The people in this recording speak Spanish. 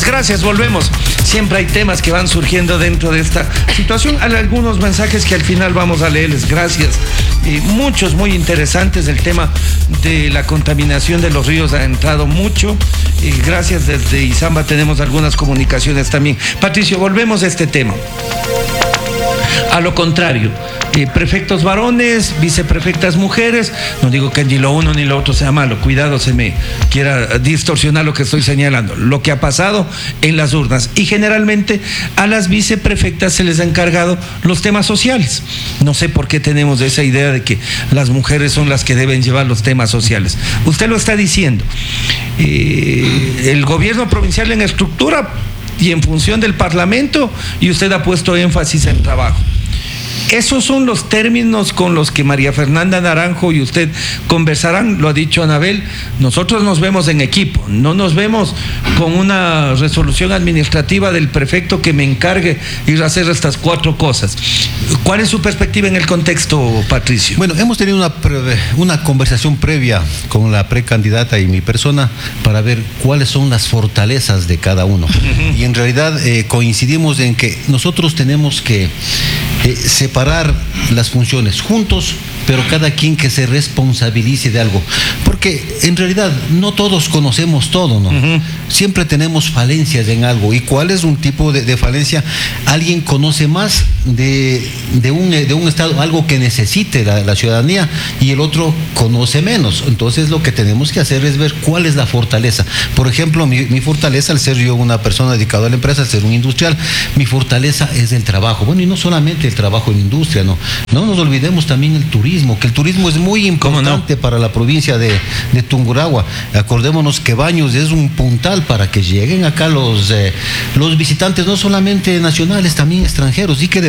Gracias, volvemos. Siempre hay temas que van surgiendo dentro de esta situación. Hay algunos mensajes que al final vamos a leerles. Gracias. Muchos muy interesantes. El tema de la contaminación de los ríos ha entrado mucho. Gracias, desde Izamba tenemos algunas comunicaciones también. Patricio, volvemos a este tema. A lo contrario, prefectos varones, viceprefectas mujeres, no digo que ni lo uno ni lo otro sea malo, cuidado se me quiera distorsionar lo que estoy señalando, lo que ha pasado en las urnas, y generalmente a las viceprefectas se les ha encargado los temas sociales. No sé por qué tenemos esa idea de que las mujeres son las que deben llevar los temas sociales. Usted lo está diciendo, el gobierno provincial en estructura y en función del Parlamento, y usted ha puesto énfasis en trabajo. Esos son los términos con los que María Fernanda Naranjo y usted conversarán, lo ha dicho Anabel. Nosotros nos vemos en equipo, no nos vemos con una resolución administrativa del prefecto que me encargue ir a hacer estas 4 cosas. ¿Cuál es su perspectiva en el contexto, Patricio? Bueno, hemos tenido una conversación previa con la precandidata y mi persona para ver cuáles son las fortalezas de cada uno. Y en realidad coincidimos en que nosotros tenemos que separar las funciones juntos, pero cada quien que se responsabilice de algo, porque en realidad no todos conocemos todo, ¿no? Siempre tenemos falencias en algo. ¿Y cuál es un tipo de falencia? Alguien conoce más de un estado, algo que necesite la ciudadanía, y el otro conoce menos. Entonces lo que tenemos que hacer es ver cuál es la fortaleza. Por ejemplo, mi fortaleza, al ser yo una persona dedicada a la empresa, al ser un industrial, mi fortaleza es el trabajo. Bueno, y no solamente el trabajo en industria, no nos olvidemos también el turismo, que el turismo es muy importante para la provincia de Tungurahua. Acordémonos que Baños es un puntal para que lleguen acá los visitantes, no solamente nacionales, también extranjeros, y que